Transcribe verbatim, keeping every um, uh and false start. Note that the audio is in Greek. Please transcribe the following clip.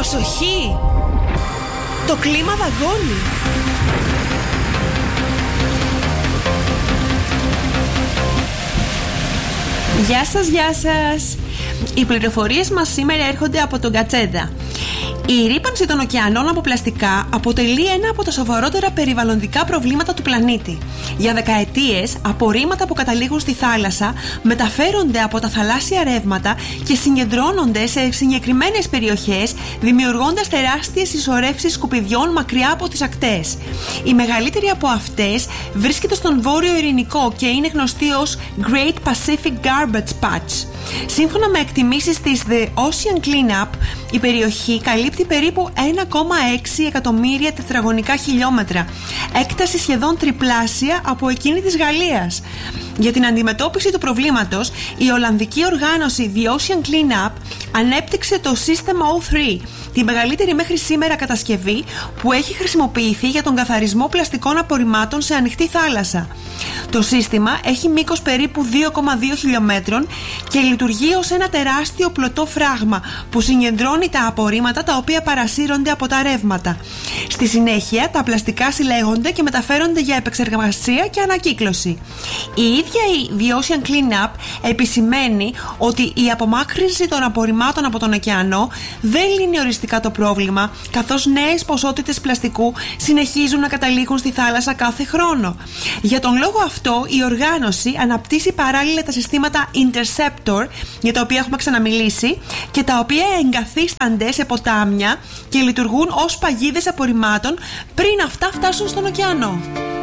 Προσοχή! Το κλίμα δαγκώνει. Γεια σας, γεια σας. Οι πληροφορίες μας σήμερα έρχονται από τον Κατσέντα. Η ρύπανση των ωκεανών από πλαστικά αποτελεί ένα από τα σοβαρότερα περιβαλλοντικά προβλήματα του πλανήτη. Για δεκαετίες, απορρίμματα που καταλήγουν στη θάλασσα μεταφέρονται από τα θαλάσσια ρεύματα και συγκεντρώνονται σε συγκεκριμένες περιοχές, δημιουργώντας τεράστιες συσσωρεύσεις σκουπιδιών μακριά από τις ακτές. Η μεγαλύτερη από αυτές βρίσκεται στον Βόρειο Ειρηνικό και είναι γνωστή ως Great Pacific Garbage Patch. Σύμφωνα με εκτιμήσεις της The Ocean Cleanup, η περιοχή καλύπτει περίπου ένα κόμμα έξι εκατομμύρια τετραγωνικά χιλιόμετρα, έκταση σχεδόν τριπλάσια από εκείνη της Γαλλίας. Για την αντιμετώπιση του προβλήματος, η Ολλανδική οργάνωση The Ocean Cleanup ανέπτυξε το σύστημα ο τρία, τη μεγαλύτερη μέχρι σήμερα κατασκευή που έχει χρησιμοποιηθεί για τον καθαρισμό πλαστικών απορριμμάτων σε ανοιχτή θάλασσα. Το σύστημα έχει μήκος περίπου δύο κόμμα δύο χιλιόμετρων και λειτουργεί ως ένα τεράστιο πλωτό φράγμα που συγκεντρώνει τα απορρίμματα τα οποία παρασύρονται από τα ρεύματα. Στη συνέχεια, τα πλαστικά συλλέγονται και μεταφέρονται για επεξεργασία και ανακύκλωση. Η ίδια η The Ocean Cleanup επισημαίνει ότι η απομάκρυνση των απορριμμάτων από τον ωκεανό δεν λύνει οριστικά το πρόβλημα, καθώς νέες ποσότητες πλαστικού συνεχίζουν να καταλήγουν στη θάλασσα κάθε χρόνο. Για τον λόγο αυτό, η οργάνωση αναπτύσσει παράλληλα τα συστήματα Interceptor, για τα οποία έχουμε ξαναμιλήσει, και τα οποία εγκαθίστανται σε ποτάμια και λειτουργούν ως παγίδες απορριμμάτων πριν αυτά φτάσουν στον ωκεανό.